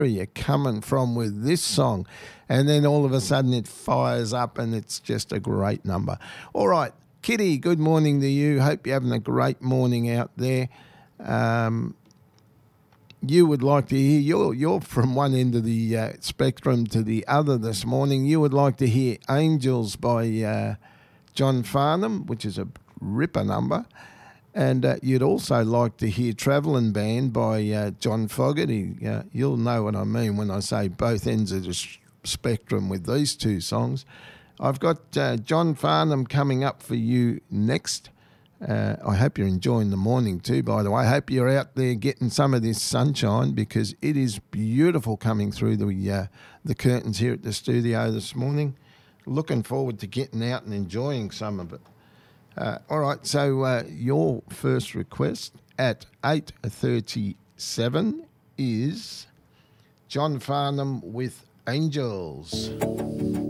you're coming from with this song, and then all of a sudden it fires up and it's just a great number. All right, Kitty, good morning to you. Hope you're having a great morning out there. You would like to hear, you're from one end of the spectrum to the other this morning. You would like to hear Angels by John Farnham, which is a ripper number. And you'd also like to hear Travelling Band by John Fogerty. You'll know what I mean when I say both ends of the spectrum with these two songs. I've got John Farnham coming up for you next. I hope you're enjoying the morning too, by the way. I hope you're out there getting some of this sunshine, because it is beautiful coming through the curtains here at the studio this morning. Looking forward to getting out and enjoying some of it. All right, so your first request at 8:37 is John Farnham with Angels.